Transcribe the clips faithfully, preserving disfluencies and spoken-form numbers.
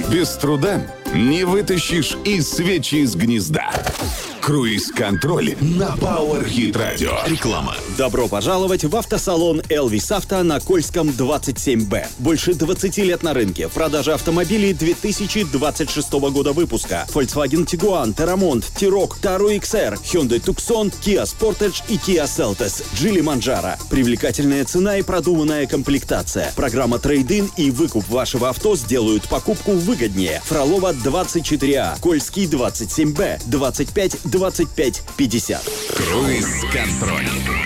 Без труда не вытащишь и свечи из гнезда. Круиз-контроль на Power Hit Radio. Реклама. Добро пожаловать в автосалон Элвис Авто на Кольском двадцать семь бэ. Больше двадцати лет на рынке. Продажа автомобилей две тысячи двадцать шестого года выпуска. Volkswagen Tiguan, Terramont, T-Roc, Taru икс ар, Hyundai Tucson, Kia Sportage и Kia Seltos, Geely Manjaro. Привлекательная цена и продуманная комплектация. Программа трейд-ин и выкуп вашего авто сделают покупку выгоднее. Фролова двадцать четыре а, Кольский двадцать семь бэ, двадцать пять двадцать пять пятьдесят. Круиз-контроль.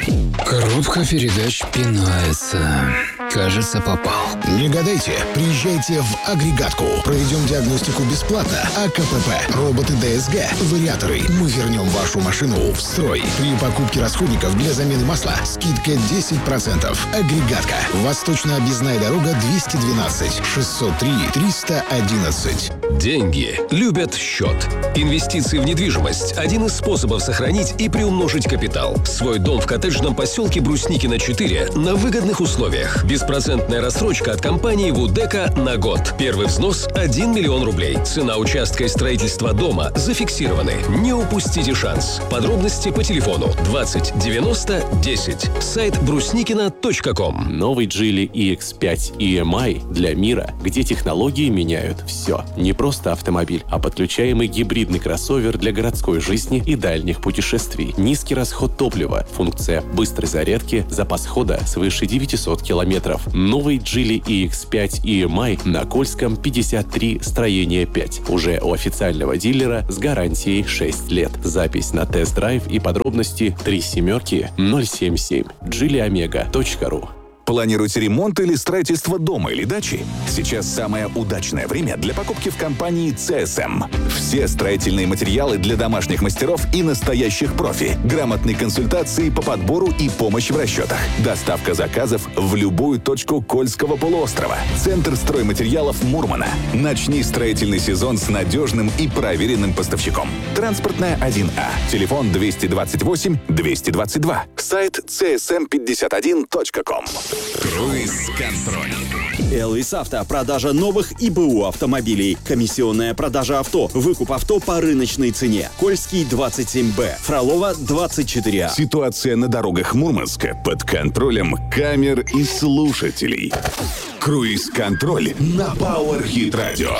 Коробка передач пинается. Кажется, попал. Не гадайте, приезжайте в агрегатку. Проведем диагностику бесплатно. АКПП, роботы ДСГ, вариаторы. Мы вернем вашу машину в строй. При покупке расходников для замены масла скидка десять процентов. Агрегатка. Восточная объездная дорога двести двенадцать шестьсот три триста одиннадцать. Деньги любят счет. Инвестиции в недвижимость – один из способов сохранить и приумножить капитал. Свой дом в коттеджном поселке Брусникина четыре на выгодных условиях. Беспроцентная рассрочка от компании Вудека на год. Первый взнос – один миллион рублей. Цена участка и строительства дома зафиксированы. Не упустите шанс. Подробности по телефону двадцать девяносто десять. Сайт брусникина точка ком. Новый Geely и икс пять и эм ай для мира, где технологии меняют все. Не просто автомобиль, а подключаемый гибридный кроссовер для городской жизни и дальних путешествий. Низкий расход топлива, функция быстрой зарядки, запас хода свыше девятисот километров. Новый Geely и икс пять и эм ай на Кольском пятьдесят три, строение пять. Уже у официального дилера с гарантией шесть лет. Запись на тест-драйв и подробности три семерки ноль семь семь. джили омега точка ру. Планируете ремонт или строительство дома или дачи? Сейчас самое удачное время для покупки в компании си эс эм. Все строительные материалы для домашних мастеров и настоящих профи. Грамотные консультации по подбору и помощь в расчетах. Доставка заказов в любую точку Кольского полуострова. Центр стройматериалов Мурмана. Начни строительный сезон с надежным и проверенным поставщиком. Транспортная один а. Телефон двести двадцать восемь двести двадцать два. Сайт си эс эм пятьдесят один точка ком. Круиз-контроль. Элвис Авто. Продажа новых и БУ автомобилей. Комиссионная продажа авто. Выкуп авто по рыночной цене. Кольский двадцать семь бэ. Фролова двадцать четыре а. Ситуация на дорогах Мурманска под контролем камер и слушателей. Круиз-контроль на Power Hit Radio.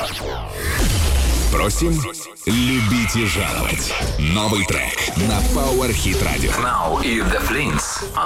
Просим, любите жаловать. Новый трек на Power Hit Radio. Now is the Flints.